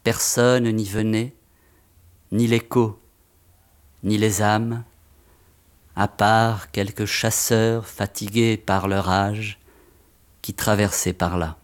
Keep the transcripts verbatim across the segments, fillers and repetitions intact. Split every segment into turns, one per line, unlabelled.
personne n'y venait, ni l'écho, ni les âmes, à part quelques chasseurs fatigués par leur âge qui traversaient par là.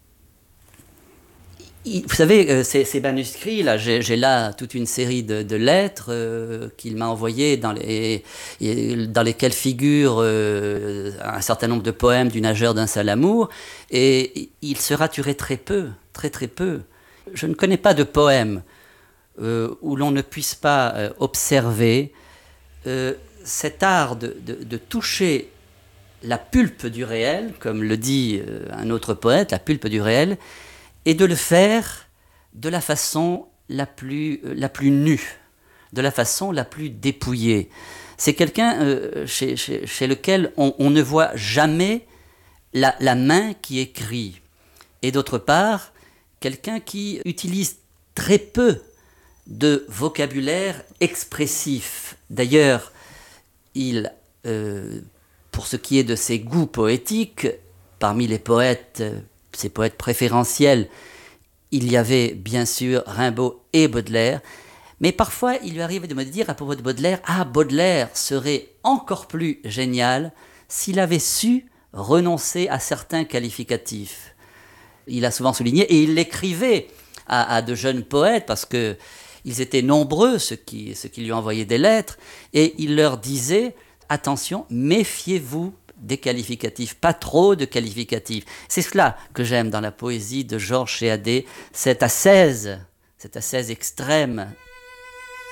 Vous savez, ces, ces manuscrits, là, j'ai, j'ai là toute une série de, de lettres euh, qu'il m'a envoyées dans, les, dans lesquelles figurent euh, un certain nombre de poèmes du nageur d'un seul amour, et il se raturait très peu, très très peu. Je ne connais pas de poème euh, où l'on ne puisse pas euh, observer euh, cet art de, de, de toucher la pulpe du réel, comme le dit euh, un autre poète, la pulpe du réel, et de le faire de la façon la plus, euh, la plus nue, de la façon la plus dépouillée. C'est quelqu'un euh, chez, chez, chez lequel on, on ne voit jamais la, la main qui écrit. Et d'autre part, quelqu'un qui utilise très peu de vocabulaire expressif. D'ailleurs, il, euh, pour ce qui est de ses goûts poétiques, parmi les poètes, ses poètes préférentiels, il y avait bien sûr Rimbaud et Baudelaire, mais parfois il lui arrivait de me dire à propos de Baudelaire, ah, Baudelaire serait encore plus génial s'il avait su renoncer à certains qualificatifs. Il a souvent souligné, et il l'écrivait à, à de jeunes poètes, parce que ils étaient nombreux, ceux qui, ceux qui lui envoyaient des lettres, et il leur disait, attention, méfiez-vous des qualificatifs, pas trop de qualificatifs. C'est cela que j'aime dans la poésie de Georges Chéadé, cette ascèse, cette ascèse extrême